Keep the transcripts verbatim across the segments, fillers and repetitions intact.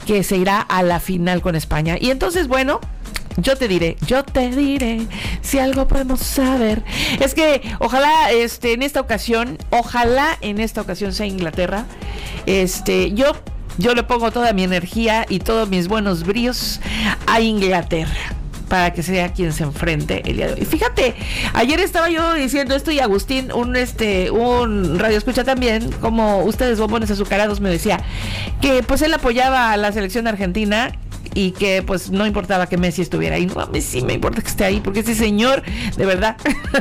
que se irá a la final con España. Y entonces, bueno, yo te diré, yo te diré si algo podemos saber. Es que ojalá este, en esta ocasión, ojalá en esta ocasión sea Inglaterra. Este, yo, yo le pongo toda mi energía y todos mis buenos bríos a Inglaterra, para que sea quien se enfrente el día de hoy. Fíjate, ayer estaba yo diciendo esto y Agustín, un este, un radio escucha también, como ustedes bombones azucarados, me decía que pues él apoyaba a la selección argentina y que pues no importaba que Messi estuviera ahí. No, a mí sí me importa que esté ahí, porque ese señor, de verdad.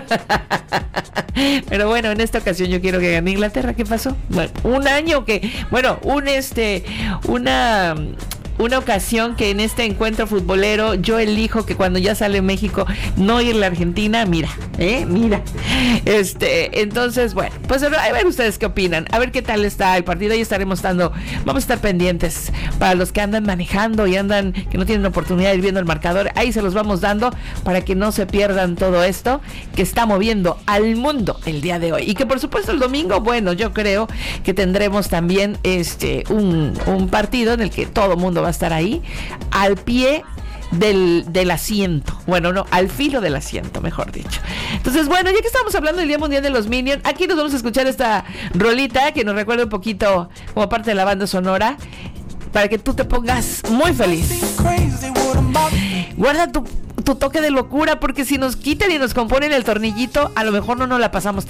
Pero bueno, en esta ocasión yo quiero que gane Inglaterra. ¿Qué pasó? Bueno, un año que, bueno, un este, una... Una ocasión que en este encuentro futbolero yo elijo que cuando ya sale México no ir a la Argentina, mira, eh, mira. Este, entonces, bueno, pues a ver ustedes qué opinan, a ver qué tal está el partido. Ahí estaremos dando, vamos a estar pendientes para los que andan manejando y andan, que no tienen oportunidad de ir viendo el marcador. Ahí se los vamos dando para que no se pierdan todo esto que está moviendo al mundo el día de hoy. Y que por supuesto el domingo, bueno, yo creo que tendremos también este un, un partido en el que todo mundo va a estar ahí al pie del, del asiento, bueno, no, al filo del asiento, mejor dicho. Entonces, bueno, ya que estamos hablando del Día Mundial de los Minions, aquí nos vamos a escuchar esta rolita que nos recuerda un poquito como parte de la banda sonora, para que tú te pongas muy feliz. Guarda tu, tu toque de locura, porque si nos quitan y nos componen el tornillito, a lo mejor no nos la pasamos tan